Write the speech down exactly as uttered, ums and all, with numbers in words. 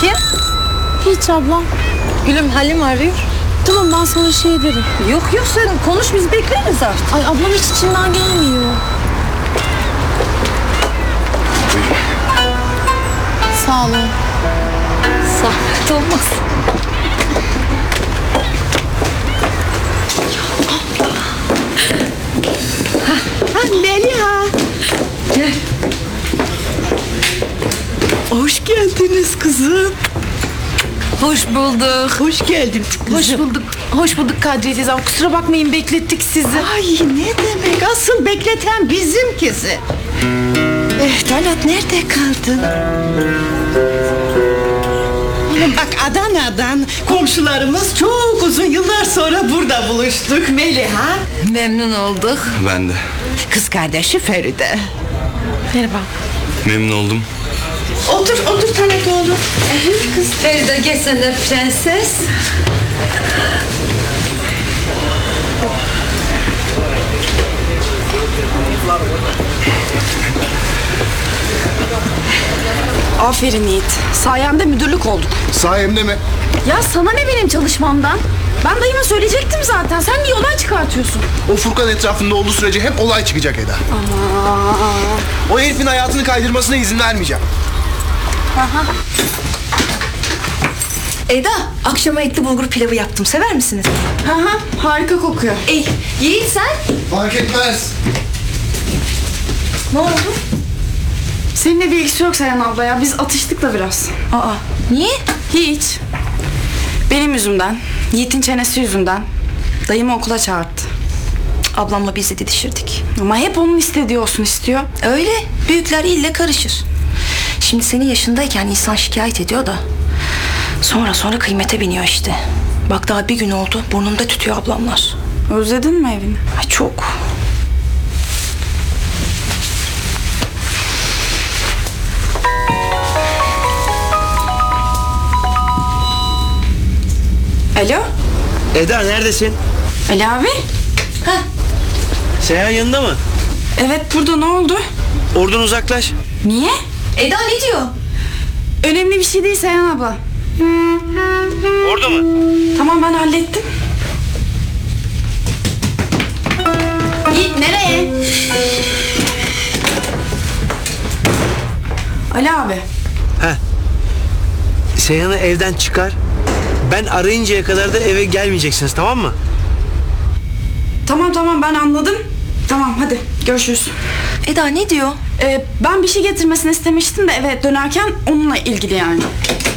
Kim? Hiç ablam. Gülüm, Halim arıyor. Tamam, ben sana şey ederim. Yok yok, sen konuş, biz bekleriz artık. Ay ablam hiç içinden gelmiyor. Sağ olun. Zahmet olmasın. Ha, Meliha. Gel. Hoş geldiniz kızım. Hoş bulduk. Hoş geldin kızım. Hoş bulduk. Hoş bulduk Kadriye teyzem. Kusura bakmayın, beklettik sizi. Ay ne demek, asıl bekleten bizimkisi. Eh Talat, nerede kaldın? Bak, Adana'dan komşularımız çok uzun yıllar sonra burada buluştuk. Meliha, Memnun olduk. Ben de. kız kardeşi Feride. Merhaba. Memnun oldum. Otur, otur Talat oğlum. Evet kız. Feride, gel sen de prenses. Aferin Yiğit. Sayende müdürlük olduk. Sayemde mi? Ya sana ne benim çalışmamdan? Ben dayıma söyleyecektim zaten. Sen niye olay çıkartıyorsun? O Furkan etrafında olduğu sürece hep olay çıkacak Eda. Aa. O herifin hayatını kaydırmasına izin vermeyeceğim. Eda, akşama etli bulgur pilavı yaptım. Sever misiniz? Aha, harika kokuyor. Ey, Yiğit sen? Fark etmez. Ne oldu? Seninle bir ilgisi yok Seyhan abla ya. Biz atıştık da biraz. Aa, niye? Hiç. Benim yüzümden, Yiğit'in çenesi yüzünden dayımı okula çağırdı. Ablamla biz de didişirdik. Ama hep onun istediği olsun istiyor. Öyle, büyükler ille karışır. Şimdi senin yaşındayken insan şikayet ediyor da... Sonra sonra kıymete biniyor işte. Bak daha bir gün oldu, burnumda tütüyor ablamlar. Özledin mi evini? Ay çok. Alo? Eda neredesin? Ali abi? Seyhan yanında mı? Evet, burada. Ne oldu? Oradan uzaklaş. Niye? Eda ne diyor? Önemli bir şey değil Seyhan abla. Orada mı? Tamam, ben hallettim. Yiğit nereye? Ali abi. Heh. Seyhan'ı evden çıkar. Ben arayıncaya kadar da eve gelmeyeceksiniz, tamam mı? Tamam tamam, ben anladım. Tamam, hadi görüşürüz. Eda ne diyor? Ee, ben bir şey getirmesini istemiştim de eve dönerken onunla ilgili yani.